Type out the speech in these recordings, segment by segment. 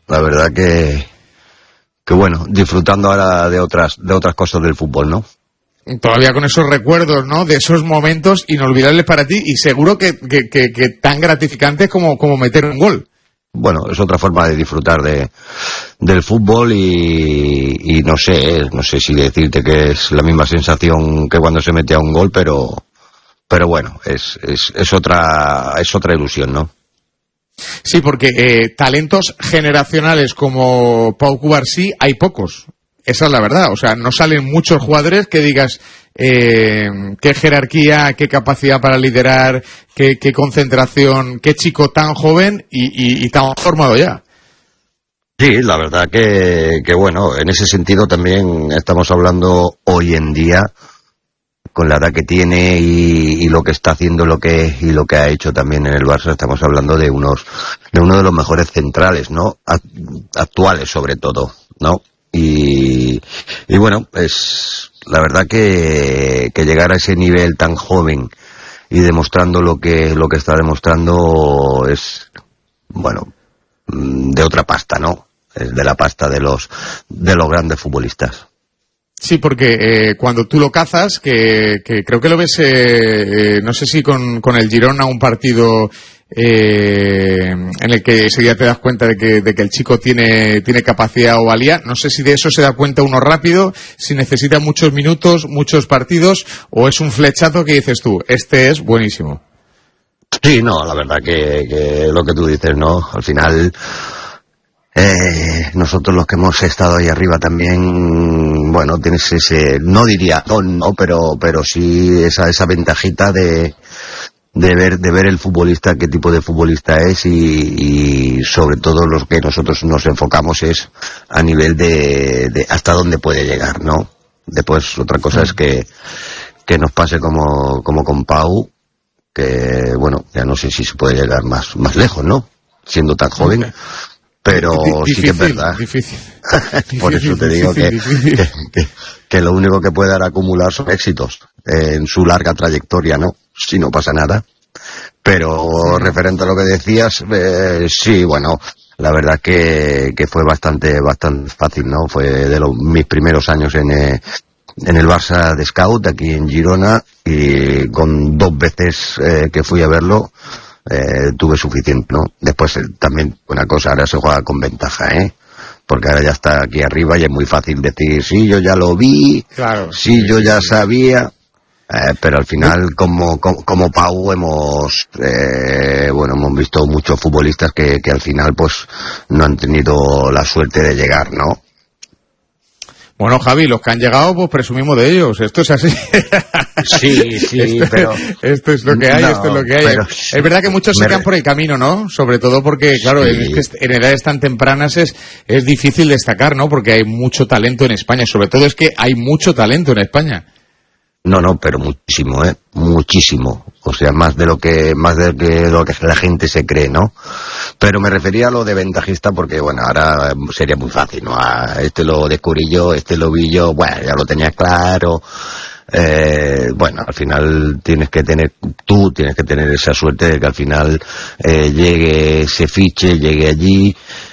La verdad que bueno, disfrutando ahora de otras cosas del fútbol, ¿no? Todavía con esos recuerdos, ¿no? De esos momentos inolvidables para ti y seguro que tan gratificantes como meter un gol. Bueno, es otra forma de disfrutar del fútbol y no sé si decirte que es la misma sensación que cuando se mete a un gol, pero bueno, es otra ilusión, ¿no? Sí, porque talentos generacionales como Pau Cubarsí hay pocos. Esa es la verdad. O sea, no salen muchos jugadores que digas qué jerarquía, qué capacidad para liderar, qué concentración, qué chico tan joven y tan formado ya. Sí, la verdad que bueno, en ese sentido también estamos hablando hoy en día, con la edad que tiene y lo que está haciendo, lo que ha hecho también en el Barça, estamos hablando de uno de los mejores centrales, ¿no? Actuales sobre todo, ¿no? Y bueno, pues la verdad que llegar a ese nivel tan joven y demostrando lo que está demostrando es, bueno, de otra pasta, ¿no? Es de la pasta de los grandes futbolistas. Sí, porque cuando tú lo cazas, que creo que lo ves, no sé si con el Girona, un partido en el que enseguida te das cuenta de que el chico tiene capacidad o valía. No sé si de eso se da cuenta uno rápido, si necesita muchos minutos, muchos partidos, o es un flechazo que dices tú, este es buenísimo. Sí, no, la verdad que lo que tú dices, ¿no? Al final, nosotros los que hemos estado ahí arriba también, bueno, tienes ese, no diría don, ¿no? Pero sí esa ventajita de ver el futbolista, qué tipo de futbolista es y sobre todo lo que nosotros nos enfocamos es a nivel de hasta dónde puede llegar, ¿no? Después otra cosa es que nos pase como con Pau, que bueno, ya no sé si se puede llegar más lejos, ¿no? Siendo tan joven. Pero difícil, sí que es verdad. Difícil. Por eso te digo que lo único que puede dar a acumular son éxitos en su larga trayectoria, ¿no? Si no pasa nada. Pero sí, referente a lo que decías, sí, bueno, la verdad que fue bastante fácil, ¿no? Fue de mis primeros años en el Barça de Scout, aquí en Girona, y con 2 veces que fui a verlo, tuve suficiente, ¿no? Después también una cosa, ahora se juega con ventaja, porque ahora ya está aquí arriba y es muy fácil decir, sí, yo ya lo vi, claro, sí, yo ya sabía, pero al final como Pau hemos visto muchos futbolistas que al final pues no han tenido la suerte de llegar, ¿no? Bueno, Javi, los que han llegado, pues presumimos de ellos. Esto es así. Sí, pero... Esto es lo que hay, esto es lo que hay. Pero, es verdad que muchos se quedan por el camino, ¿no? Sobre todo porque, claro, es que en edades tan tempranas es difícil destacar, ¿no? Porque hay mucho talento en España. Sobre todo es que hay mucho talento en España. No, pero muchísimo, muchísimo. O sea, más de lo que la gente se cree, ¿no? Pero me refería a lo de ventajista porque, bueno, ahora sería muy fácil, ¿no? Este lo descubrí yo, este lo vi yo, bueno, ya lo tenía claro. Bueno, al final tienes que tener esa suerte de que al final se fiche, llegue allí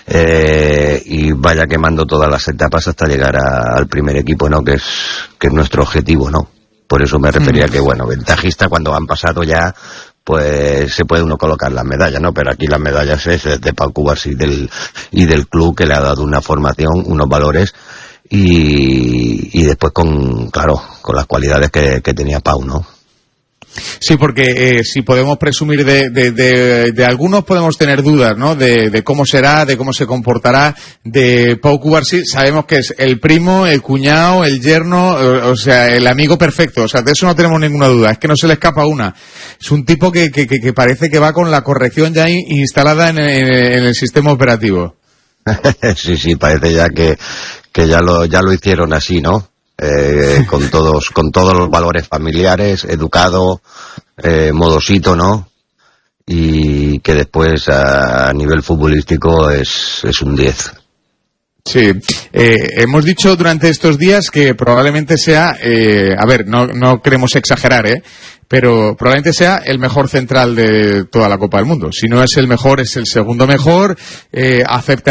y vaya quemando todas las etapas hasta llegar al primer equipo, ¿no? Que es nuestro objetivo, ¿no? Por eso me refería que, bueno, ventajista cuando han pasado ya, pues se puede uno colocar las medallas, ¿no? Pero aquí las medallas es de Pau Cubarsí y del club, que le ha dado una formación, unos valores y después con las cualidades que tenía Pau, ¿no? Sí, porque si podemos presumir de algunos, podemos tener dudas, ¿no? De cómo será, de cómo se comportará. De Pau Cubarsí sabemos que es el primo, el cuñado, el yerno, o sea, el amigo perfecto. O sea, de eso no tenemos ninguna duda. Es que no se le escapa una. Es un tipo que parece que va con la corrección ya instalada en el sistema operativo. Sí, parece ya que ya lo hicieron así, ¿no? Con todos los valores familiares, educado, modosito, ¿no? Y que después a nivel futbolístico es un 10. Sí, hemos dicho durante estos días que probablemente sea, no queremos exagerar, pero probablemente sea el mejor central de toda la Copa del Mundo. Si no es el mejor, es el segundo mejor. Acepta